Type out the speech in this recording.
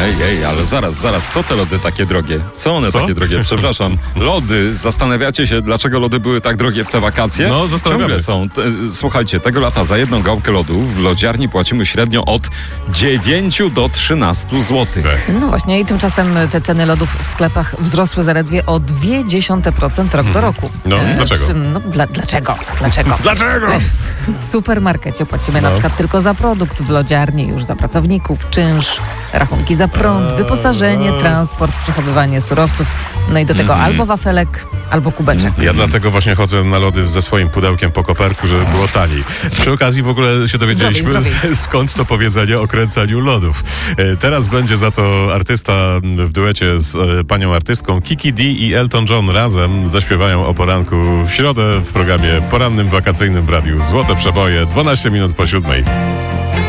Ej, ale zaraz, co te lody takie drogie? Co one takie drogie? Przepraszam. Lody, zastanawiacie się, dlaczego lody były tak drogie w te wakacje? No, zastanawiamy. Ciągle są. Słuchajcie, tego lata za jedną gałkę lodu w lodziarni płacimy średnio od 9 do 13 zł. Tak. No właśnie, i tymczasem te ceny lodów w sklepach wzrosły zaledwie o 0,2% rok do roku. No, dlaczego? Dlaczego? Dlaczego? W supermarkecie płacimy na przykład tylko za produkt, w lodziarni już za pracowników, czynsz, rachunki za prąd, wyposażenie, transport, przechowywanie surowców, no i do tego albo wafelek, albo kubeczek. Ja dlatego właśnie chodzę na lody ze swoim pudełkiem po koperku, żeby było taniej. Przy okazji w ogóle się dowiedzieliśmy, Zdrowiej. skąd to powiedzenie o kręceniu lodów. Teraz będzie za to artysta w duecie z panią artystką. Kiki D i Elton John razem zaśpiewają o poranku w środę w programie porannym wakacyjnym w radiu Złote Przeboje, 12 minut po 7.